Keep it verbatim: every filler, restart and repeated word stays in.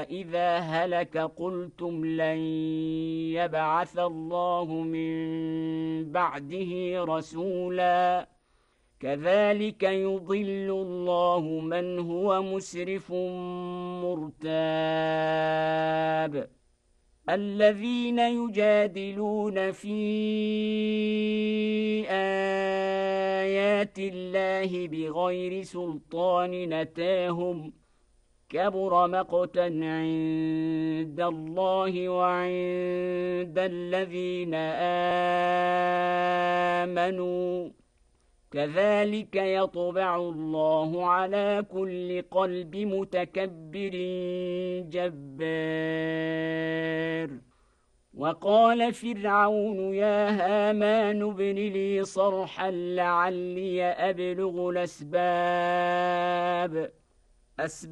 إذا هلك قلتم لن يبعث الله من بعده رسولا كذلك يضل الله من هو مسرف مرتاب الذين يجادلون في آيات الله بغير سلطان أتاهم كبر مقتا عند الله وعند الذين آمنوا كذلك يطبع الله على كل قلب متكبر جبار وقال فرعون يا هامان ابن لي صرحا لعلي أبلغ الأسباب